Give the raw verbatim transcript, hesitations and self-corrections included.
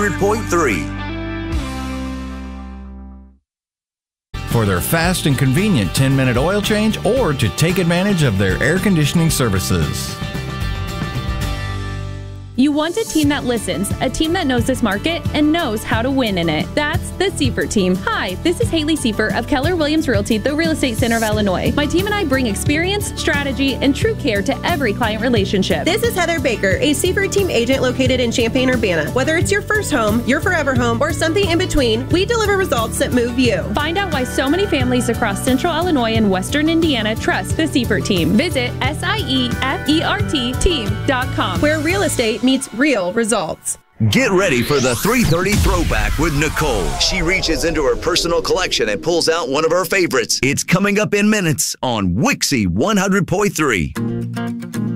hundred point three. For their fast and convenient ten minute oil change or to take advantage of their air conditioning services. You want a team that listens, a team that knows this market and knows how to win in it. That's the Seifert team. Hi, this is Haley Seifert of Keller Williams Realty, the Real Estate Center of Illinois. My team and I bring experience, strategy, and true care to every client relationship. This is Heather Baker, a Seifert team agent located in Champaign-Urbana. Whether it's your first home, your forever home, or something in between, we deliver results that move you. Find out why so many families across central Illinois and western Indiana trust the Seifert team. Visit S I E F E R T team dot com, where real estate meets real results. Get ready for the three thirty Throwback with Nicole. She reaches into her personal collection and pulls out one of her favorites. It's coming up in minutes on Wixie one hundred point three.